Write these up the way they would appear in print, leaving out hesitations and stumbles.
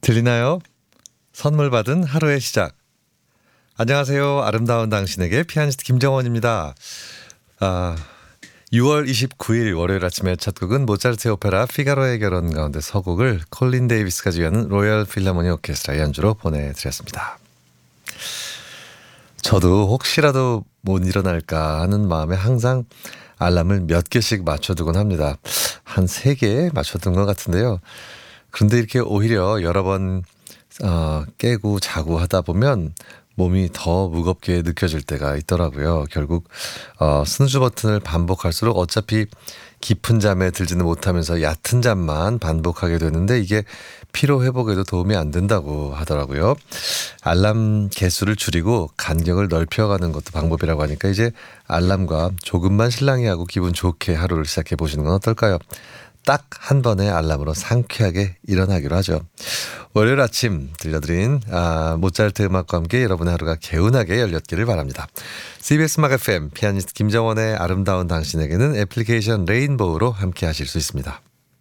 들리나요? 선물 받은 하루의 시작. 안녕하세요. 아름다운 당신에게 피아니스트 김정원입니다. 6월 29일 월요일 아침의 첫 곡은 모차르트의 오페라 피가로의 결혼 가운데 서곡을 콜린 데이비스가 지휘하는 로열 필하모니 오케스트라 연주로 보내드렸습니다. 저도 혹시라도 못 일어날까 하는 마음에 항상 알람을 몇 개씩 맞춰두곤 합니다. 한 3개 맞춰둔 것 같은데요. 그런데 이렇게 오히려 여러 번 깨고 자고 하다 보면 몸이 더 무겁게 느껴질 때가 있더라고요. 결국 스누즈 버튼을 반복할수록 어차피 깊은 잠에 들지는 못하면서 얕은 잠만 반복하게 되는데 이게 피로 회복에도 도움이 안 된다고 하더라고요. 알람 개수를 줄이고 간격을 넓혀가는 것도 방법이라고 하니까 이제 알람과 조금만 실랑이하고 기분 좋게 하루를 시작해 보시는 건 어떨까요? 딱 한 번의 알람으로 상쾌하게 일어나기로 하죠. 월요일 아침 들려드린 모차르트 음악과 함께 여러분의 하루가 개운하게 열렸기를 바랍니다. CBS 음악 FM 피아니스트 김정원의 아름다운 당신에게는 애플리케이션 레인보우로 함께 하실 수 있습니다.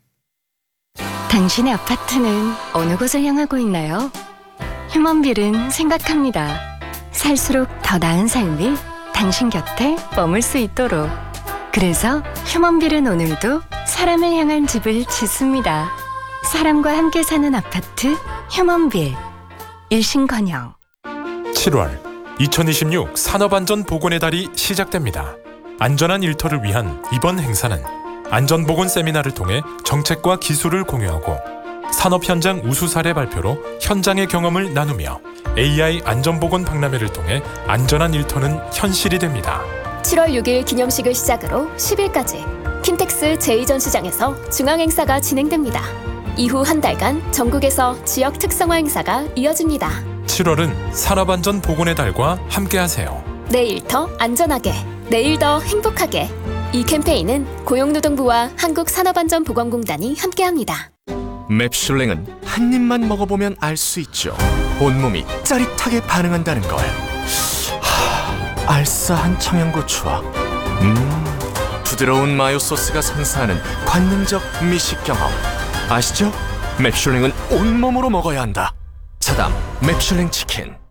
당신의 아파트는 어느 곳을 향하고 있나요? 휴먼빌은 생각합니다. 살수록 더 나은 삶이 당신 곁에 머물 수 있도록. 그래서 휴먼빌은 오늘도 사람을 향한 집을 짓습니다. 사람과 함께 사는 아파트 휴먼빌. 일신건영. 7월 2026 산업안전보건의 달이 시작됩니다. 안전한 일터를 위한 이번 행사는 안전보건 세미나를 통해 정책과 기술을 공유하고 산업 현장 우수 사례 발표로 현장의 경험을 나누며 AI 안전보건 박람회를 통해 안전한 일터는 현실이 됩니다. 7월 6일 기념식을 시작으로 10일까지 킨텍스 제2전시장에서 중앙행사가 진행됩니다. 이후 한 달간 전국에서 지역 특성화 행사가 이어집니다. 7월은 산업안전보건의 달과 함께하세요. 내일 더 안전하게, 내일 더 행복하게. 이 캠페인은 고용노동부와 한국산업안전보건공단이 함께합니다. 맵슐랭은 한 입만 먹어보면 알 수 있죠. 온몸이 짜릿하게 반응한다는 걸. 알싸한 청양고추와 부드러운 마요 소스가 선사하는 관능적 미식 경험. 아시죠? 맵슐랭은 온몸으로 먹어야 한다. 차담 맵슐랭 치킨.